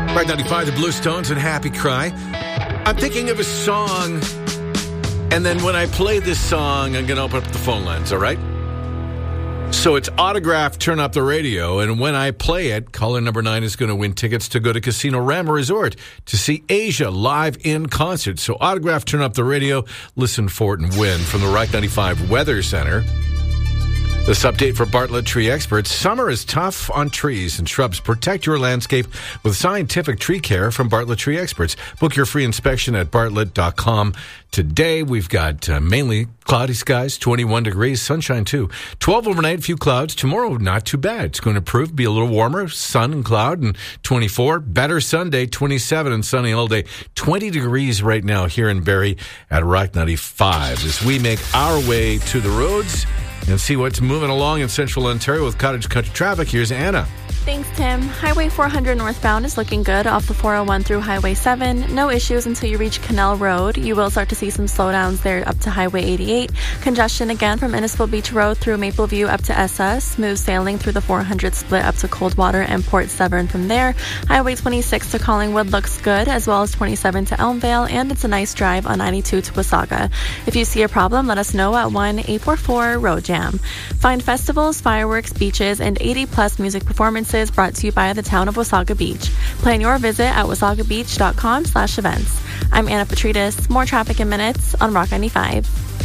Right, 95, the Blue Stones and Happy Cry. I'm thinking of a song, and then when I play this song, I'm going to open up the phone lines, all right? So it's Autograph, Turn Up the Radio, and when I play it, caller number 9 is going to win tickets to go to Casino Rama Resort to see Asia live in concert. So Autograph, Turn Up the Radio, listen for it and win from the Rock 95 Weather Center. This update for Bartlett Tree Experts. Summer is tough on trees and shrubs. Protect your landscape with scientific tree care from Bartlett Tree Experts. Book your free inspection at bartlett.com. Today, we've got mainly cloudy skies, 21 degrees, sunshine too. 12 overnight, few clouds. Tomorrow, not too bad. It's going to prove be a little warmer, sun and cloud, and 24. Better Sunday, 27 and sunny all day. 20 degrees right now here in Barrie at Rock 95. As we make our way to the roads and see what's moving along in central Ontario with cottage country traffic. Here's Anna. Thanks, Tim. Highway 400 northbound is looking good off the 401 through Highway 7. No issues until you reach Canal Road. You will start to see some slowdowns there up to Highway 88. Congestion again from Innisfil Beach Road through Mapleview up to SS. Smooth sailing through the 400 split up to Coldwater and Port Severn from there. Highway 26 to Collingwood looks good, as well as 27 to Elmvale, and it's a nice drive on 92 to Wasaga. If you see a problem, let us know at 1-844-ROAD-JAM. Find festivals, fireworks, beaches, and 80-plus music performances brought to you by the town of Wasaga Beach. Plan your visit at wasagabeach.com/events. I'm Anna Petridis. More traffic in minutes on Rock 95.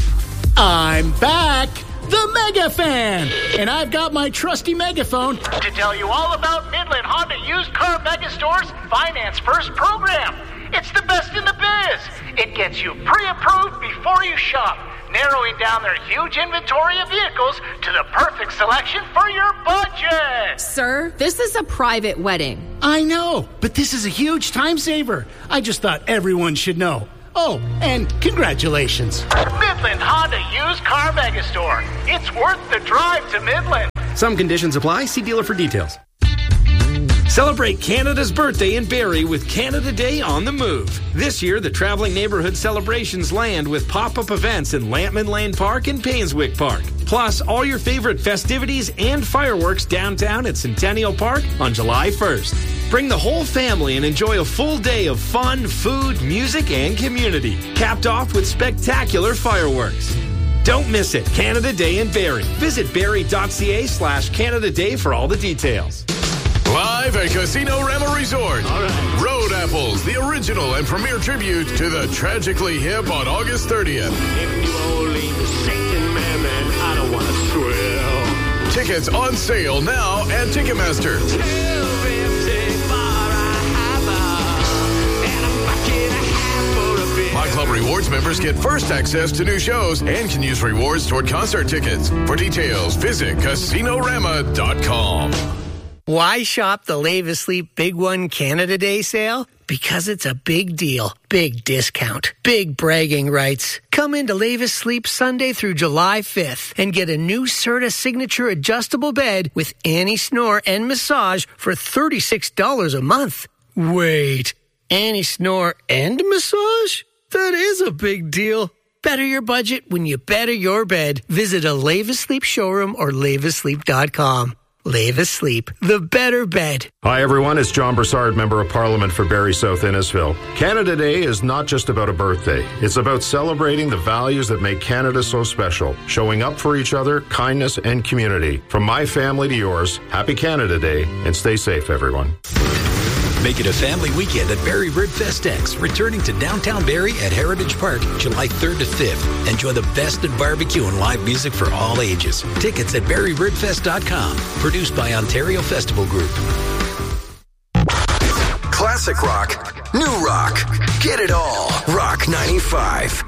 I'm back, the Mega Fan, and I've got my trusty megaphone to tell you all about Midland Honda Used Car Mega Store's Finance First program. It's the best in the biz. It gets you pre-approved before you shop, narrowing down their huge inventory of vehicles to the perfect selection for your budget. Sir, this is a private wedding. I know, but this is a huge time saver. I just thought everyone should know. Oh, and congratulations. Midland Honda Used Car Mega Store. It's worth the drive to Midland. Some conditions apply. See dealer for details. Celebrate Canada's birthday in Barrie with Canada Day on the Move. This year, the traveling neighborhood celebrations land with pop-up events in Lampman Lane Park and Painswick Park. Plus, all your favorite festivities and fireworks downtown at Centennial Park on July 1st. Bring the whole family and enjoy a full day of fun, food, music, and community. Capped off with spectacular fireworks. Don't miss it. Canada Day in Barrie. Visit barrie.ca/Canada Day for all the details. Live at Casino Rama Resort. Right. Road Apples, the original and premier tribute to the Tragically Hip on August 30th. I don't want to thrill. Tickets on sale now at Ticketmaster. My Club Rewards members get first access to new shows and can use rewards toward concert tickets. For details, visit CasinoRama.com. Why shop the Lave Asleep Big One Canada Day sale? Because it's a big deal, big discount, big bragging rights. Come into Lave Asleep Sunday through July 5th and get a new Serta Signature adjustable bed with anti-snore and massage for $36 a month. Wait, anti-snore and massage? That is a big deal. Better your budget when you better your bed. Visit a Lave Asleep showroom or laveasleep.com. Lave Asleep, the better bed. Hi, everyone. It's John Broussard, Member of Parliament for Barrie South Innisfil. Canada Day is not just about a birthday. It's about celebrating the values that make Canada so special, showing up for each other, kindness, and community. From my family to yours, happy Canada Day, and stay safe, everyone. Make it a family weekend at Barrie Ribfest X, returning to downtown Barrie at Heritage Park, July 3rd to 5th. Enjoy the best in barbecue and live music for all ages. Tickets at barrieribfest.com. Produced by Ontario Festival Group. Classic rock, new rock, get it all. Rock 95.